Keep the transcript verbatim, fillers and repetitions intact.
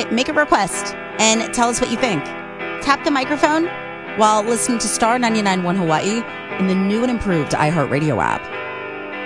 Hey, make a request and tell us what you think. Tap the microphone while listening to Star ninety-nine point one Hawaii in the new and improved iHeartRadio app.